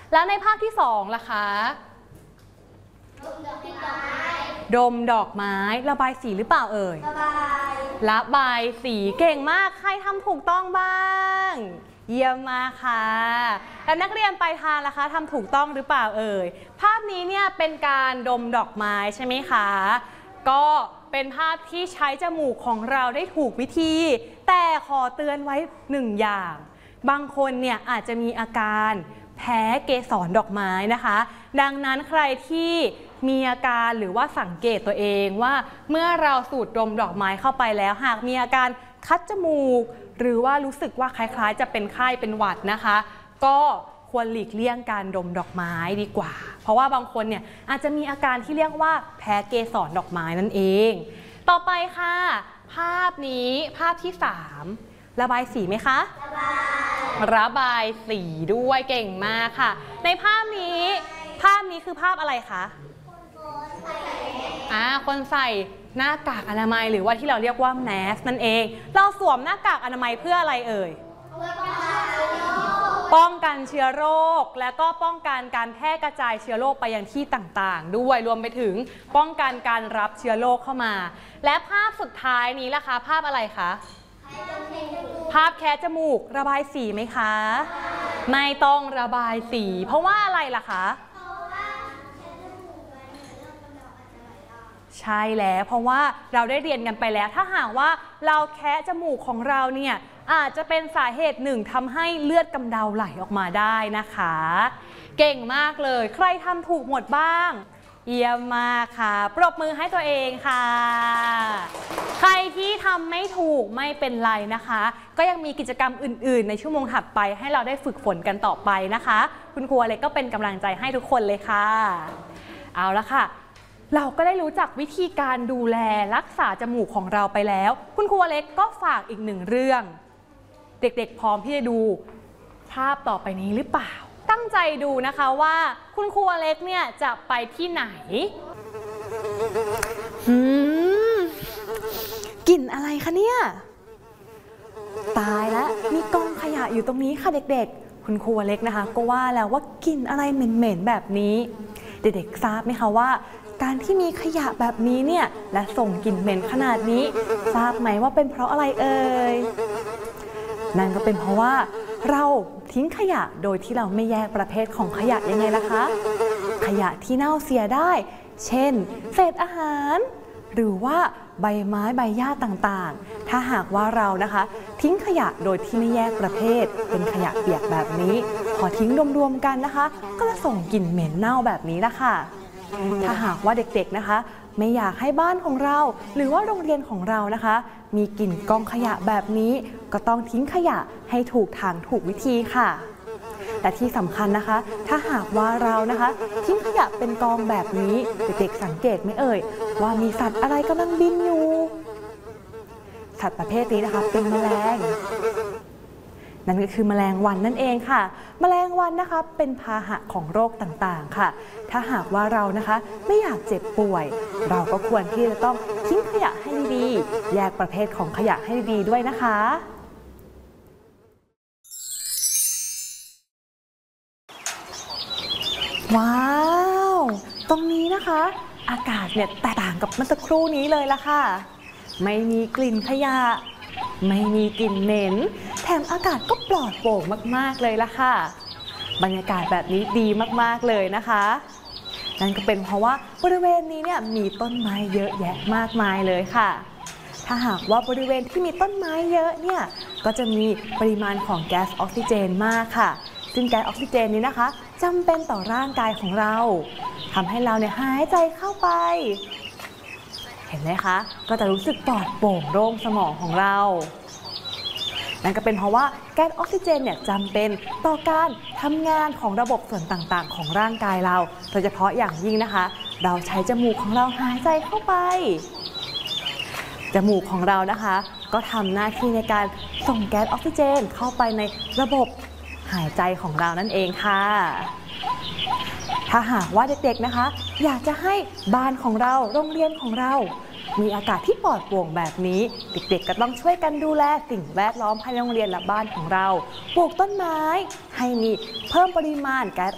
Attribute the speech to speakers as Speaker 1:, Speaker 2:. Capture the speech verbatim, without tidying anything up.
Speaker 1: แล้วในภาพที่สองล่ะคะดมดอกไม้ระบายสีหรือเปล่าเอ่ยระบายระบายสีเก่งมากใครทำถูกต้องบ้างเยี่ยมมากค่ะแล้วนักเรียนปลายทางล่ะคะทำถูกต้องหรือเปล่าเอ่ยภาพนี้เนี่ยเป็นการดมดอกไม้ใช่ไหมคะก็เป็นภาพที่ใช้จมูกของเราได้ถูกวิธีแต่ขอเตือนไว้หนึ่งอย่างบางคนเนี่ยอาจจะมีอาการแพ้เกสรดอกไม้นะคะดังนั้นใครที่มีอาการหรือว่าสังเกตตัวเองว่าเมื่อเราสูดดมดอกไม้เข้าไปแล้วหากมีอาการคัดจมูกหรือว่ารู้สึกว่าคล้ายๆจะเป็นไข้เป็นหวัดนะคะก็ควรหลีกเลี่ยงการดมดอกไม้ดีกว่าเพราะว่าบางคนเนี่ยอาจจะมีอาการที่เรียกว่าแพ้เกสรดอกไม้นั่นเองต่อไปค่ะภาพนี้ภาพที่สามระบายสีไหมคะระบายระบายสีด้วยเก่งมากค่ะในภาพนี้ภาพนี้คือภาพอะไรคะอ่าคนใส่หน้ากากอนามัยหรือว่าที่เราเรียกว่าแมสนั่นเองเราสวมหน้ากากอนามัยเพื่ออะไรเอ่ยป้องกันเชื้อโรคและก็ป้องกันการแพร่กระจายเชื้อโรคไปยังที่ต่างๆด้วยรวมไปถึงป้องกันการรับเชื้อโรคเข้ามาและภาพสุดท้ายนี้ล่ะคะภาพอะไรคะภาพแคะจมูกระบายสีไหมคะไม่ต้องระบายสีเพราะว่าอะไรล่ะคะใช่แล้วเพราะว่าเราได้เรียนกันไปแล้วถ้าหากว่าเราแคะจมูกของเราเนี่ยอาจจะเป็นสาเหตุหนึ่งทำให้เลือดกำเดาไหลออกมาได้นะคะเก่งมากเลยใครทำถูกหมดบ้างเยี่ยมมากค่ะปรบมือให้ตัวเองค่ะใครที่ทำไม่ถูกไม่เป็นไรนะคะก็ยังมีกิจกรรมอื่นๆในชั่วโมงถัดไปให้เราได้ฝึกฝนกันต่อไปนะคะคุณครูเล็กก็เป็นกำลังใจให้ทุกคนเลยค่ะเอาละค่ะเราก็ได้รู้จักวิธีการดูแลรักษาจมูกของเราไปแล้วคุณครูเล็กก็ฝากอีกหนึ่งเรื่องเด็กๆพร้อมที่จะดูภาพต่อไปนี้หรือเปล่าตั้งใจดูนะคะว่าคุณครูเล็กเนี่ยจะไปที่ไหนอืมกลิ่นอะไรคะเนี่ยตายแล้วมีกองขยะอยู่ตรงนี้ค่ะเด็กๆคุณครูเล็กนะคะก็ว่าแล้วว่ากลิ่นอะไรเหม็นๆแบบนี้เด็กๆทราบไหมคะว่าการที่มีขยะแบบนี้เนี่ยและส่งกลิ่นเหม็นขนาดนี้ทราบไหมว่าเป็นเพราะอะไรเอ่ยนั่นก็เป็นเพราะว่าเราทิ้งขยะโดยที่เราไม่แยกประเภทของขยะยังไงล่ะคะขยะที่เน่าเสียได้เช่นเศษอาหารหรือว่าใบไม้ใบหญ้าต่างๆถ้าหากว่าเรานะคะทิ้งขยะโดยที่ไม่แยกประเภทเป็นขยะเปียกแบบนี้พอทิ้งรวมๆกันนะคะก็จะส่งกลิ่นเหม็นเน่าแบบนี้ละค่ะถ้าหากว่าเด็กๆนะคะไม่อยากให้บ้านของเราหรือว่าโรงเรียนของเรานะคะมีกลิ่นกองขยะแบบนี้ก็ต้องทิ้งขยะให้ถูกทางถูกวิธีค่ะแต่ที่สำคัญนะคะถ้าหากว่าเรานะคะทิ้งขยะเป็นกองแบบนี้เด็กๆสังเกตไหมเอ่ยว่ามีสัตว์อะไรกำลังบินอยู่สัตว์ประเภทนี้นะคะเป็นแมลงนั่นก็คือแมลงวันนั่นเองค่ะแมลงวันนะคะเป็นพาหะของโรคต่างๆค่ะถ้าหากว่าเรานะคะไม่อยากเจ็บป่วยเราก็ควรที่จะต้องทิ้งขยะให้ดีๆแยกประเภทของขยะให้ดีด้วยนะคะว้าวตรงนี้นะคะอากาศเนี่ยแตกต่างกับเมื่อสักครู่นี้เลยละค่ะไม่มีกลิ่นขยะไม่มีกลิ่นเหม็นแถมอากาศก็ปลอดโปร่งมากๆเลยละค่ะบรรยากาศแบบนี้ดีมากๆเลยนะคะนั่นก็เป็นเพราะว่าบริเวณนี้เนี่ยมีต้นไม้เยอะแยะมากมายเลยค่ะถ้าหากว่าบริเวณที่มีต้นไม้เยอะเนี่ยก็จะมีปริมาณของแก๊สออกซิเจนมากค่ะซึ่งแก๊สออกซิเจนนี้นะคะจำเป็นต่อร่างกายของเราทำให้เราเนี่ยหายใจเข้าไปเห็นไหมคะก็จะรู้สึกปลอดโปร่งโล่งสมองของเรานั่นก็เป็นเพราะว่าแก๊สออกซิเจนเนี่ยจำเป็นต่อการทำงานของระบบส่วนต่างๆของร่างกายเราโดยเฉพาะอย่างยิ่งนะคะเราใช้จมูกของเราหายใจเข้าไปจมูกของเรานะคะก็ทำหน้าที่ในการส่งแก๊สออกซิเจนเข้าไปในระบบหายใจของเรานั่นเองค่ะถ้าหากว่าเด็กๆนะคะอยากจะให้บ้านของเราโรงเรียนของเรามีอากาศที่ปลอดโปร่งแบบนี้เด็กๆก็ต้องช่วยกันดูแลสิ่งแวดล้อมภายในโรงเรียนและบ้านของเราปลูกต้นไม้ให้มีเพิ่มปริมาณแก๊ส